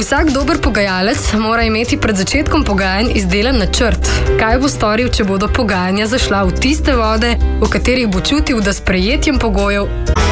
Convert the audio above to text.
Vsak dober pogajalec mora imeti pred začetkom pogajanj izdelan načrt. Kaj bo storil, če bodo pogajanja zašla v tiste vode, v katerih bo čutil, da s sprejetjem pogojev